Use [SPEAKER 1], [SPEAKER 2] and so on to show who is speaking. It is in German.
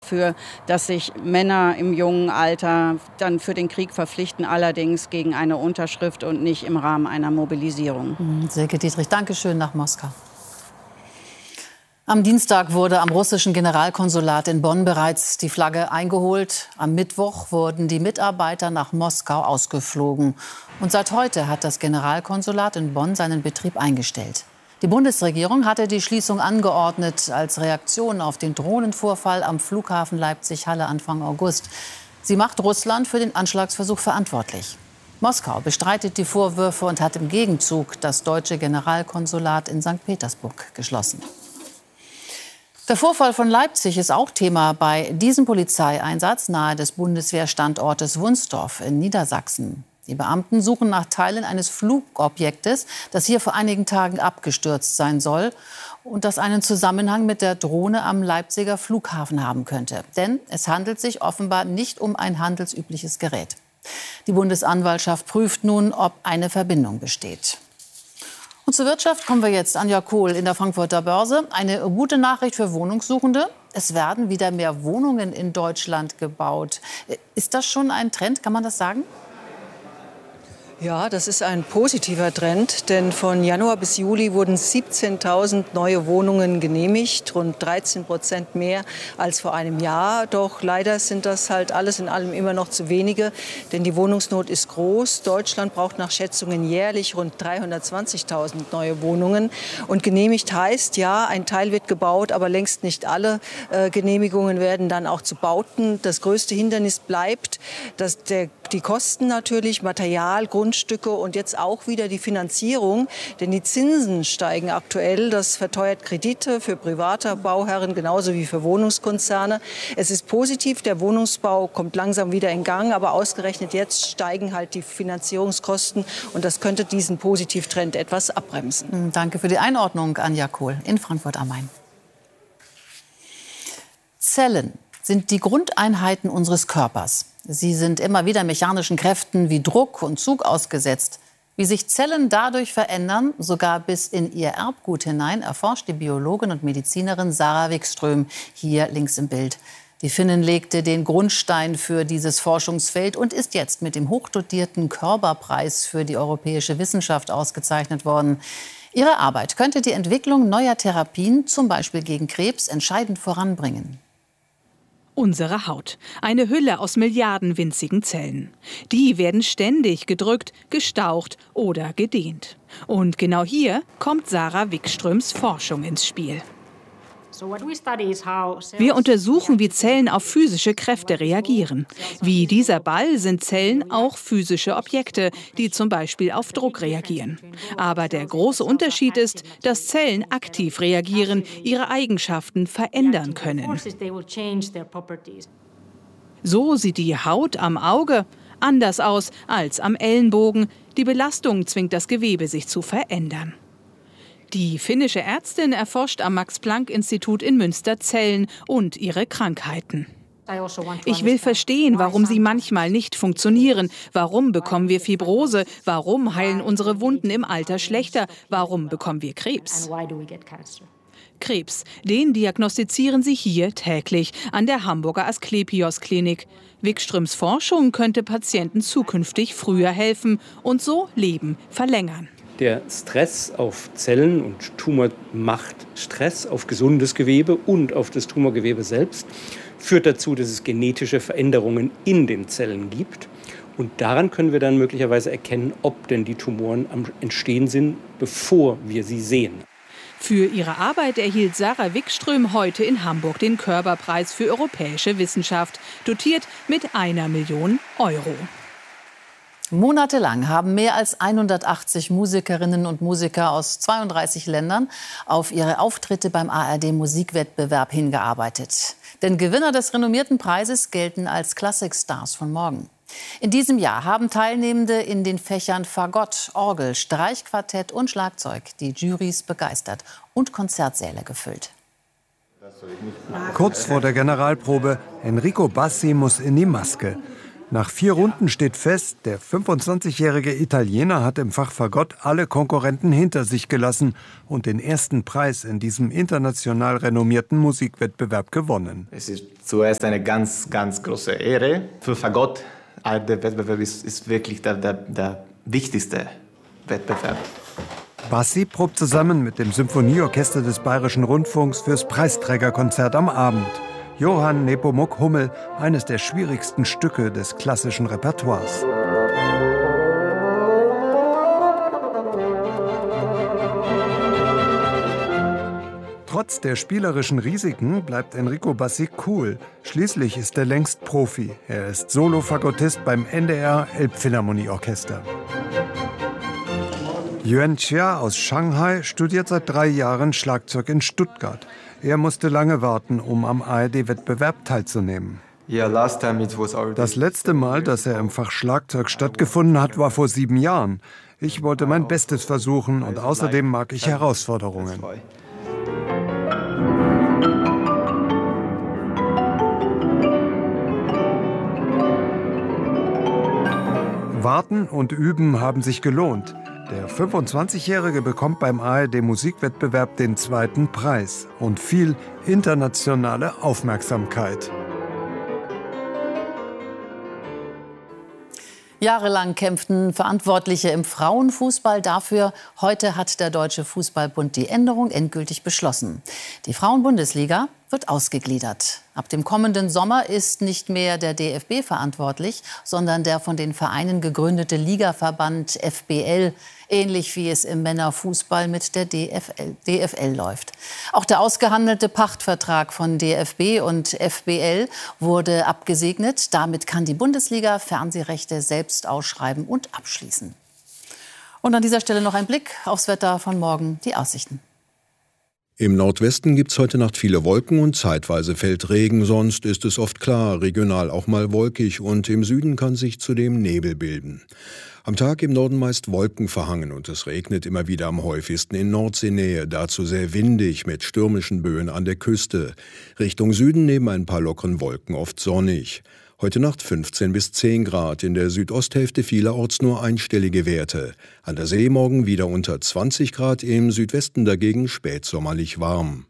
[SPEAKER 1] dafür, dass sich Männer im jungen Alter dann für den Krieg verpflichten, allerdings gegen eine Unterschrift und nicht im Rahmen einer Mobilisierung.
[SPEAKER 2] Silke Dietrich, danke schön nach Moskau. Am Dienstag wurde am russischen Generalkonsulat in Bonn bereits die Flagge eingeholt. Am Mittwoch wurden die Mitarbeiter nach Moskau ausgeflogen. Und seit heute hat das Generalkonsulat in Bonn seinen Betrieb eingestellt. Die Bundesregierung hatte die Schließung angeordnet als Reaktion auf den Drohnenvorfall am Flughafen Leipzig-Halle Anfang August. Sie macht Russland für den Anschlagsversuch verantwortlich. Moskau bestreitet die Vorwürfe und hat im Gegenzug das deutsche Generalkonsulat in St. Petersburg geschlossen. Der Vorfall von Leipzig ist auch Thema bei diesem Polizeieinsatz nahe des Bundeswehrstandortes Wunstorf in Niedersachsen. Die Beamten suchen nach Teilen eines Flugobjektes, das hier vor einigen Tagen abgestürzt sein soll und das einen Zusammenhang mit der Drohne am Leipziger Flughafen haben könnte. Denn es handelt sich offenbar nicht um ein handelsübliches Gerät. Die Bundesanwaltschaft prüft nun, ob eine Verbindung besteht. Und zur Wirtschaft kommen wir jetzt. Anja Kohl in der Frankfurter Börse. Eine gute Nachricht für Wohnungssuchende. Es werden wieder mehr Wohnungen in Deutschland gebaut. Ist das schon ein Trend? Kann man das sagen?
[SPEAKER 3] Ja, das ist ein positiver Trend, denn von Januar bis Juli wurden 17.000 neue Wohnungen genehmigt, rund 13% mehr als vor einem Jahr. Doch leider sind das halt alles in allem immer noch zu wenige, denn die Wohnungsnot ist groß. Deutschland braucht nach Schätzungen jährlich rund 320.000 neue Wohnungen. Und genehmigt heißt, ja, ein Teil wird gebaut, aber längst nicht alle Genehmigungen werden dann auch zu Bauten. Das größte Hindernis bleibt, dass die Kosten natürlich, Material, Grundstücke und jetzt auch wieder die Finanzierung. Denn die Zinsen steigen aktuell. Das verteuert Kredite für private Bauherren genauso wie für Wohnungskonzerne. Es ist positiv, der Wohnungsbau kommt langsam wieder in Gang. Aber ausgerechnet jetzt steigen halt die Finanzierungskosten. Und das könnte diesen Positivtrend etwas abbremsen.
[SPEAKER 2] Danke für die Einordnung, Anja Kohl in Frankfurt am Main. Zellen sind die Grundeinheiten unseres Körpers. Sie sind immer wieder mechanischen Kräften wie Druck und Zug ausgesetzt. Wie sich Zellen dadurch verändern, sogar bis in ihr Erbgut hinein, erforscht die Biologin und Medizinerin Sarah Wikström hier links im Bild. Die Finnin legte den Grundstein für dieses Forschungsfeld und ist jetzt mit dem hochdotierten Körberpreis für die europäische Wissenschaft ausgezeichnet worden. Ihre Arbeit könnte die Entwicklung neuer Therapien, zum Beispiel gegen Krebs, entscheidend voranbringen.
[SPEAKER 4] Unsere Haut. Eine Hülle aus Milliarden winzigen Zellen. Die werden ständig gedrückt, gestaucht oder gedehnt. Und genau hier kommt Sarah Wikströms Forschung ins Spiel. Wir untersuchen, wie Zellen auf physische Kräfte reagieren. Wie dieser Ball sind Zellen auch physische Objekte, die zum Beispiel auf Druck reagieren. Aber der große Unterschied ist, dass Zellen aktiv reagieren, ihre Eigenschaften verändern können. So sieht die Haut am Auge anders aus als am Ellenbogen. Die Belastung zwingt das Gewebe, sich zu verändern. Die finnische Ärztin erforscht am Max-Planck-Institut in Münster Zellen und ihre Krankheiten. Ich will verstehen, warum sie manchmal nicht funktionieren. Warum bekommen wir Fibrose? Warum heilen unsere Wunden im Alter schlechter? Warum bekommen wir Krebs? Krebs, den diagnostizieren sie hier täglich an der Hamburger Asklepios-Klinik. Wikströms Forschung könnte Patienten zukünftig früher helfen und so Leben verlängern.
[SPEAKER 5] Der Stress auf Zellen und Tumor macht Stress auf gesundes Gewebe und auf das Tumorgewebe selbst, führt dazu, dass es genetische Veränderungen in den Zellen gibt. Und daran können wir dann möglicherweise erkennen, ob denn die Tumoren am Entstehen sind, bevor wir sie sehen.
[SPEAKER 4] Für ihre Arbeit erhielt Sarah Wikström heute in Hamburg den Körberpreis für europäische Wissenschaft, dotiert mit 1 Million Euro.
[SPEAKER 2] Monatelang haben mehr als 180 Musikerinnen und Musiker aus 32 Ländern auf ihre Auftritte beim ARD-Musikwettbewerb hingearbeitet. Denn Gewinner des renommierten Preises gelten als Klassikstars von morgen. In diesem Jahr haben Teilnehmende in den Fächern Fagott, Orgel, Streichquartett und Schlagzeug die Jurys begeistert und Konzertsäle gefüllt.
[SPEAKER 6] Kurz vor der Generalprobe, Enrico Bassi muss in die Maske. Nach 4 Runden steht fest, der 25-jährige Italiener hat im Fach Fagott alle Konkurrenten hinter sich gelassen und den ersten Preis in diesem international renommierten Musikwettbewerb gewonnen.
[SPEAKER 7] Es ist zuerst eine ganz, ganz große Ehre. Für Fagott, der Wettbewerb ist wirklich der wichtigste Wettbewerb.
[SPEAKER 6] Bassi probt zusammen mit dem Symphonieorchester des Bayerischen Rundfunks fürs Preisträgerkonzert am Abend. Johann Nepomuk Hummel, eines der schwierigsten Stücke des klassischen Repertoires. Trotz der spielerischen Risiken bleibt Enrico Bassi cool. Schließlich ist er längst Profi. Er ist Solo-Fagottist beim NDR Elbphilharmonieorchester. Yuan Chia aus Shanghai studiert seit 3 Jahren Schlagzeug in Stuttgart. Er musste lange warten, um am ARD-Wettbewerb teilzunehmen. Das letzte Mal, dass er im Fach Schlagzeug stattgefunden hat, war vor 7 Jahren. Ich wollte mein Bestes versuchen und außerdem mag ich Herausforderungen. Warten und Üben haben sich gelohnt. Der 25-Jährige bekommt beim ARD-Musikwettbewerb den 2. Preis und viel internationale Aufmerksamkeit.
[SPEAKER 2] Jahrelang kämpften Verantwortliche im Frauenfußball dafür. Heute hat der Deutsche Fußballbund die Änderung endgültig beschlossen. Die Frauenbundesliga wird ausgegliedert. Ab dem kommenden Sommer ist nicht mehr der DFB verantwortlich, sondern der von den Vereinen gegründete Ligaverband FBL, ähnlich wie es im Männerfußball mit der DFL läuft. Auch der ausgehandelte Pachtvertrag von DFB und FBL wurde abgesegnet. Damit kann die Bundesliga Fernsehrechte selbst ausschreiben und abschließen. Und an dieser Stelle noch ein Blick aufs Wetter von morgen, die Aussichten.
[SPEAKER 8] Im Nordwesten gibt es heute Nacht viele Wolken und zeitweise fällt Regen, sonst ist es oft klar, regional auch mal wolkig und im Süden kann sich zudem Nebel bilden. Am Tag im Norden meist wolkenverhangen und es regnet immer wieder am häufigsten in Nordseenähe, dazu sehr windig mit stürmischen Böen an der Küste. Richtung Süden neben ein paar lockeren Wolken oft sonnig. Heute Nacht 15 bis 10 Grad, in der Südosthälfte vielerorts nur einstellige Werte. An der See morgen wieder unter 20 Grad, im Südwesten dagegen spätsommerlich warm.